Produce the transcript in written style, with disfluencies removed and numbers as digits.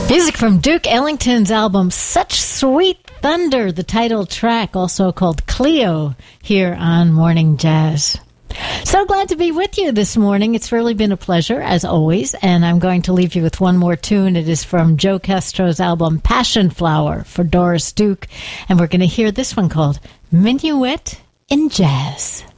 Music from Duke Ellington's album Such Sweet Thunder, the title track, also called Cleo, here on Morning Jazz. So glad to be with you this morning. It's really been a pleasure, as always, and I'm going to leave you with one more tune. It is from Joe Castro's album Passion Flower for Doris Duke, and we're going to hear this one called Minuet in Jazz.